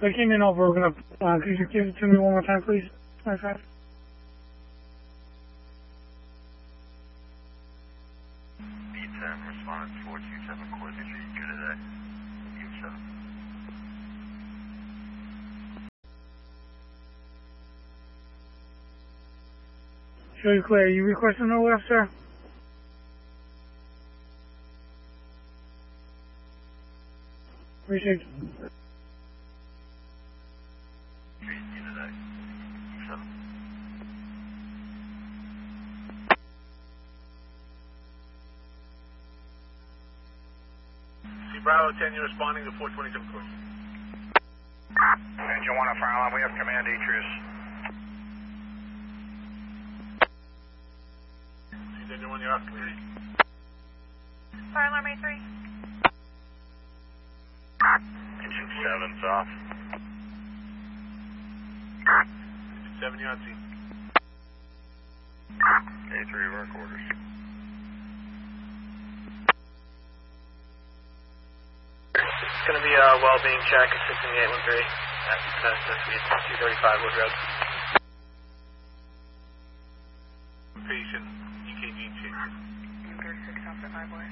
I came in all broken up. Could you give it to me one more time, please? 25. B10, respondent 427, coordinate your unit at U7. Show you clear. You requesting no left, sir? Appreciate it. Unit at U7. Bravo 10, you're responding to 427 course. Engine 1 on fire alarm, we have command Atreus. Engine 1, you're off command. Fire alarm A3. Engine 7's off. Engine 7, you're on scene. A3 work orders. It's going to be a well-being check at 67813 at Suite 235 Wood Road. Patient, EKG changes. You go 6 off the 5 boy.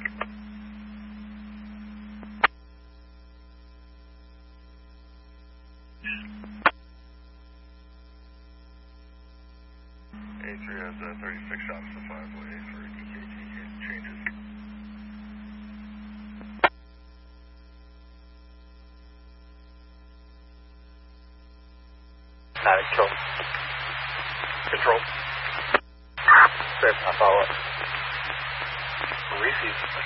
A3 has 36 shots to 5-way for EKG changes. Control. Control. Sir, I'll follow up. Receive.